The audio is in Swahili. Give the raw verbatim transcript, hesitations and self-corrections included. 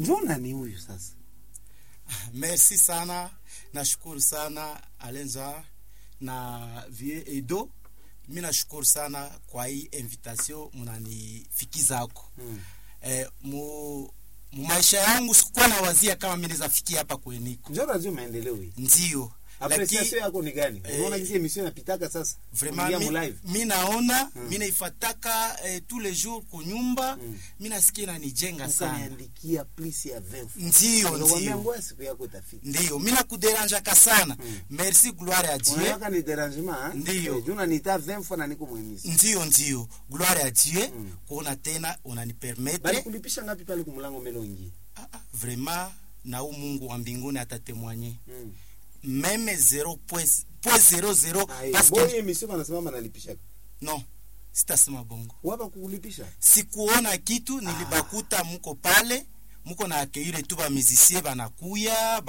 Njona ni huyu sasa? Merci sana, nashukuru sana Alenza na Vie Edo. Mimi nashukuru sana kwa hii invitation mnanifikiza huko. Mm. Eh, mu, mu maisha yangu sikuwa na wazia kama mimi naweza fikia hapa kweniko. Njoo lazima maendeleo hii. Ndio. Apreciation yako ni gani? Unaona hizi emission inapitaka sasa? Vraiment mimi naona mimi naifataka eh, tous les jours kwa nyumba, mimi mm. nasikia na nijenga sana. Ukaniandikia please ya vingt. Ndio ndio. Ndio siku yako itafika. Ndio, mimi nakuderanja ka sana. Mm. Merci, gloire à Dieu. Unataka ni derangement, eh? Ndio. Juna nita vingt fois na niko muhimisi. Ndio ndio. Gloire à Dieu. Mm. Kuona tena unanipermettre. Bali kulipisha ngapi pale kumlango melo ingie? Ah ah, vraiment na u Mungu wa mbinguni atatemwanyer. Mm. Meme zero point zero zero parce que boye emission wanasema manalipisha. Non, sitasema bongo. Wapa kukulipisha? Sikuona kitu, nilibakuta mko pale, mko na accueillir tu ba musiciens banakuya.